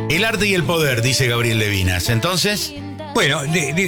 El arte y el poder, dice Gabriel Levinas. Entonces, Bueno,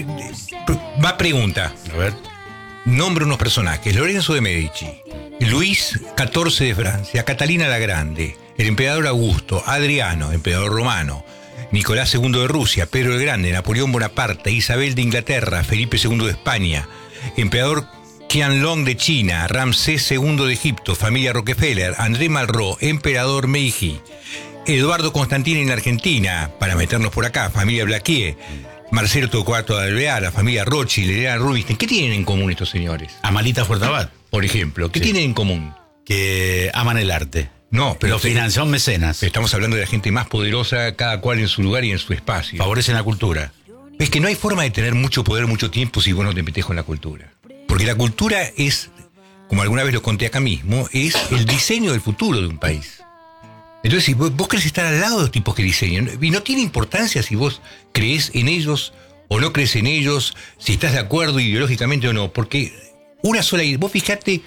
va pregunta. a ver. Nombra unos personajes: Lorenzo de Medici, Luis XIV de Francia, Catalina la Grande, el emperador Augusto, Adriano, emperador romano, Nicolás II de Rusia, Pedro el Grande, Napoleón Bonaparte, Isabel de Inglaterra, Felipe II de España, emperador Qianlong de China, Ramsés II de Egipto, familia Rockefeller, André Malraux, emperador Meiji, Eduardo Constantini en la Argentina, para meternos por acá, familia Blaquier, Marcelo Torcuato de Alvear, la familia Rothschild, Elena Rubinstein. ¿Qué tienen en común estos señores? Amalita Fuertabat, Por ejemplo, ¿qué Sí. tienen en común? que aman el arte. No, pero Lo financian, son mecenas. estamos hablando de la gente más poderosa, cada cual en su lugar y en su espacio. Favorecen la cultura. Es que no hay forma de tener mucho poder mucho tiempo si vos no te metés con la cultura. Porque la cultura es, como alguna vez lo conté acá mismo, es el diseño del futuro de un país. Entonces, si vos querés estar al lado de los tipos que diseñan, y no tiene importancia si vos creés en ellos o no crees en ellos, si estás de acuerdo ideológicamente o no, porque una sola idea. Vos fijate,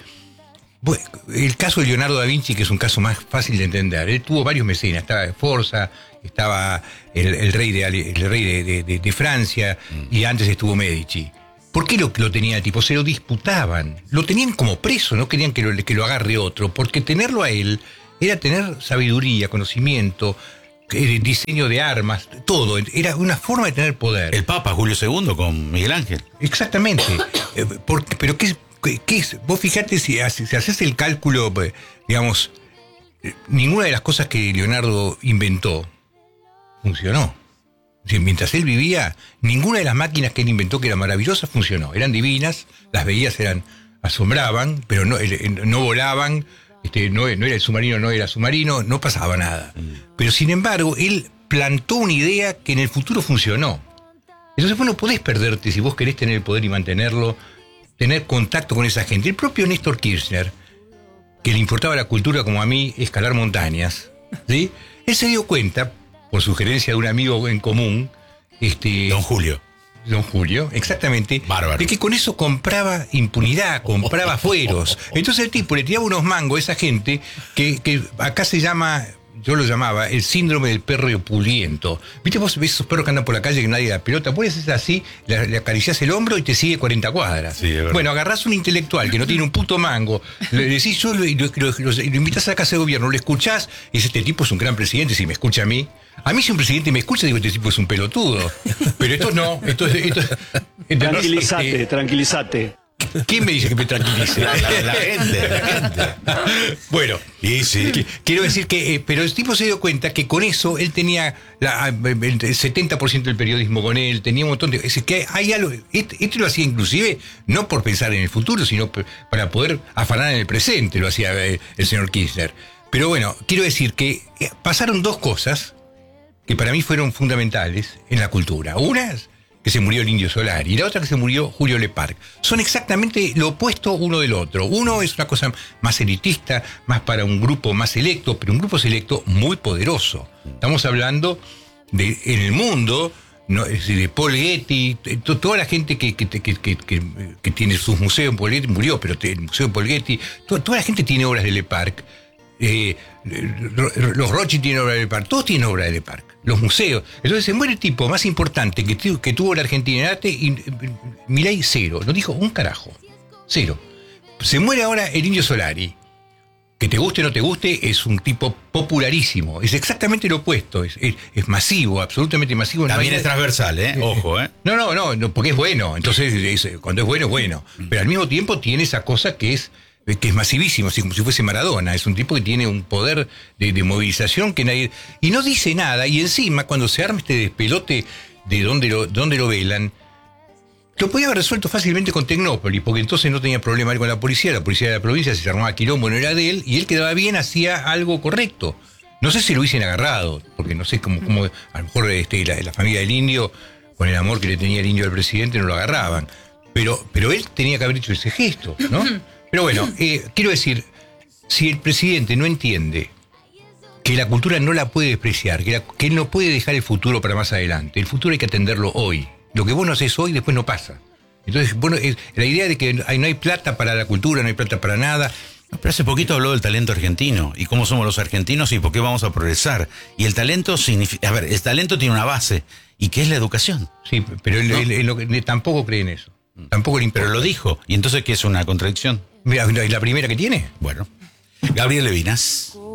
el caso de Leonardo da Vinci, que es un caso más fácil de entender. Él tuvo varios mecenas, estaba Forza, estaba el rey de Francia, y antes estuvo Medici. ¿Por qué lo tenía el tipo? Se lo disputaban, lo tenían como preso, no querían que lo agarre otro, porque tenerlo a él era tener sabiduría, conocimiento, diseño de armas, todo. Era una forma de tener poder. El Papa Julio II con Miguel Ángel. Exactamente. Pero ¿qué es? Vos fijate si haces el cálculo, digamos, ninguna de las cosas que Leonardo inventó funcionó. Si mientras él vivía, ninguna de las máquinas que él inventó, que eran maravillosas, funcionó. Eran divinas, las veías, asombraban, pero no volaban. No era el submarino, no era submarino, no pasaba nada. Pero sin embargo, él plantó una idea que en el futuro funcionó. Entonces vos no podés perderte si vos querés tener el poder y mantenerlo, tener contacto con esa gente. El propio Néstor Kirchner, que le importaba la cultura como a mí, escalar montañas, ¿sí? Él se dio cuenta, por sugerencia de un amigo en común, Don Julio, exactamente, Bárbaro. de que con eso compraba impunidad, compraba fueros. Entonces el tipo le tiraba unos mangos a esa gente que acá se llama, yo lo llamaba, el síndrome del perro opulento. ¿Viste vos ves esos perros que andan por la calle que nadie da pelota? Vos le haces así, le acariciás el hombro y te sigue 40 cuadras. Sí, es verdad. Bueno, agarrás un intelectual que no tiene un puto mango, le decís yo, lo invitás a la casa de gobierno, lo escuchás y dices, este tipo es un gran presidente, si me escucha a mí si un presidente me escucha, digo, este tipo es un pelotudo. Pero esto no, Tranquilízate. ¿Quién me dice que me tranquilice? La gente. Bueno, Y sí. quiero decir que, pero el tipo se dio cuenta que con eso él tenía el 70% del periodismo con él, tenía un montón de... Es decir, que hay algo, esto lo hacía inclusive no por pensar en el futuro, sino para poder afanar en el presente, lo hacía el señor Kirchner. Pero bueno, quiero decir que pasaron dos cosas que para mí fueron fundamentales en la cultura. Una es que se murió el Indio Solari y la otra que se murió Julio Leparc. Son exactamente lo opuesto uno del otro. Uno es una cosa más elitista, más para un grupo más selecto, pero un grupo selecto muy poderoso. Estamos hablando de, en el mundo, ¿no? Es decir, de Paul Getty, toda la gente que tiene sus museos. Paul Getty murió, pero el museo de Paul Getty, toda la gente tiene obras de Leparc. Los Rothschild tienen obra de Leparc, todos tienen obra de Leparc, los museos. Entonces se muere el tipo más importante que tuvo la Argentina en arte y Milei cero, no dijo un carajo, cero. Se muere ahora el Indio Solari, que te guste o no te guste, es un tipo popularísimo, es exactamente lo opuesto, es masivo, absolutamente masivo. También es transversal, ojo, No, porque es bueno, entonces cuando es bueno, es bueno, pero al mismo tiempo tiene esa cosa que es masivísimo, así como si fuese Maradona. Es un tipo que tiene un poder de movilización que nadie... Y no dice nada, y encima cuando se arma este despelote de dónde lo velan, lo podía haber resuelto fácilmente con Tecnópolis, porque entonces no tenía problema con la policía de la provincia, si se armaba quilombo no era de él, y él quedaba bien, hacía algo correcto. No sé si lo hubiesen agarrado, porque no sé cómo a lo mejor la familia del Indio, con el amor que le tenía el Indio al presidente, no lo agarraban. Pero él tenía que haber hecho ese gesto, ¿no? Pero bueno, quiero decir, si el presidente no entiende que la cultura no la puede despreciar, que él no puede dejar el futuro para más adelante, el futuro hay que atenderlo hoy. Lo que vos no haces hoy, después no pasa. Entonces, bueno, la idea de que no hay plata para la cultura, no hay plata para nada, Pero hace poquito habló del talento argentino y cómo somos los argentinos y por qué vamos a progresar. Y el talento significa, a ver, el talento tiene una base y que es la educación. Sí, pero él tampoco cree en eso. Tampoco le importa. Pero lo dijo. ¿Y entonces qué es una contradicción? Mira, ¿y la primera que tiene? Bueno. Gabriel Levinas.